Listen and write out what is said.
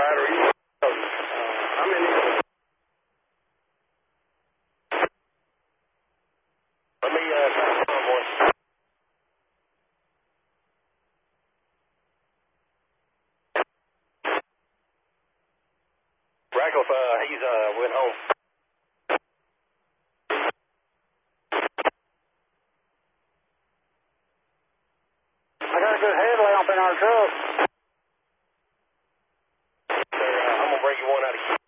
battery. I'm in here. Let me confirm one. Radcliffe, he's went home. I got a good headlamp in our truck. Sir, I'm going to bring you one out of here.